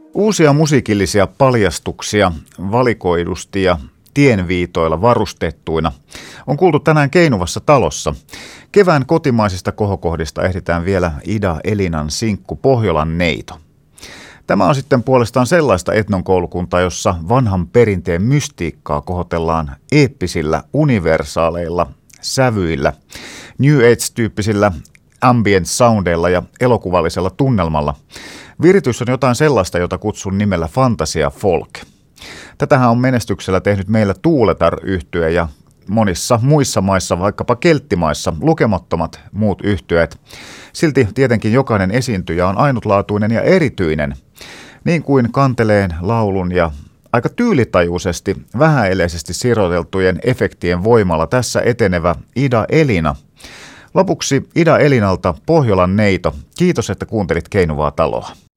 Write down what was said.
Uusia musiikillisia paljastuksia valikoidusti ja tienviitoilla varustettuina on kuultu tänään Keinuvassa talossa. Kevään kotimaisista kohokohdista ehditään vielä Ida Elinan sinkku Pohjolan neito. Tämä on sitten puolestaan sellaista etnonkoulukuntaa, jossa vanhan perinteen mystiikkaa kohotellaan eeppisillä, universaaleilla sävyillä, New Age-tyyppisillä ambient soundeilla ja elokuvallisella tunnelmalla. Viritys on jotain sellaista, jota kutsun nimellä fantasia folk. Tätähän on menestyksellä tehnyt meillä Tuuletar-yhtye ja monissa muissa maissa, vaikkapa kelttimaissa, lukemattomat muut yhtyeet. Silti tietenkin jokainen esiintyjä on ainutlaatuinen ja erityinen, niin kuin kanteleen, laulun ja aika tyylitajuisesti, vähäeleisesti siroteltujen efektien voimalla tässä etenevä Ida Elina. Lopuksi Ida Elinalta Pohjolan neito. Kiitos, että kuuntelit Keinuvaa taloa.